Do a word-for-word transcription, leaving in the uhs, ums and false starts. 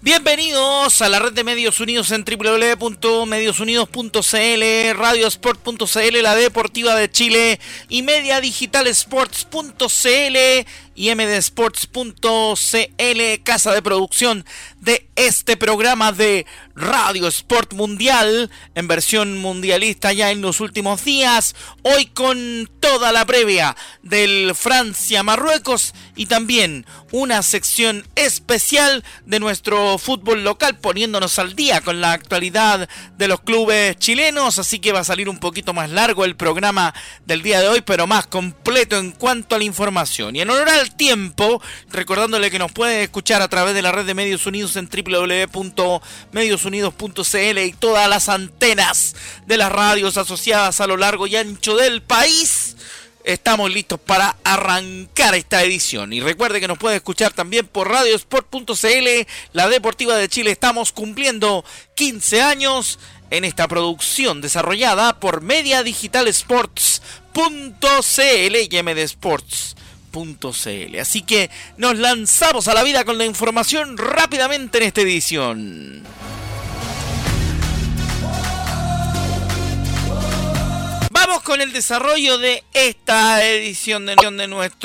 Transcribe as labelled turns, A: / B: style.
A: Bienvenidos a la red de Medios Unidos en doble u doble u doble u punto medios unidos punto c l, radiosport punto c l, la Deportiva de Chile y media digital sports punto c l y m d sports punto c l, casa de producción de este programa de Radio Sport Mundial en versión mundialista ya en los últimos días, hoy con toda la previa del Francia-Marruecos y también una sección especial de nuestro fútbol local, poniéndonos al día con la actualidad de los clubes chilenos, así que va a salir un poquito más largo el programa del día de hoy, pero más completo en cuanto a la información. Y en honor al tiempo, recordándole que nos puede escuchar a través de la red de Medios Unidos en doble u doble u doble u punto medios unidos punto c l y todas las antenas de las radios asociadas a lo largo y ancho del país. Estamos listos para arrancar esta edición. Y recuerde que nos puede escuchar también por radiosport punto c l, la Deportiva de Chile. Estamos cumpliendo quince años en esta producción desarrollada por media digital sports punto c l y m d sports punto c l. Así que nos lanzamos a la vida con la información rápidamente en esta edición. Vamos con el desarrollo de esta edición de nuestro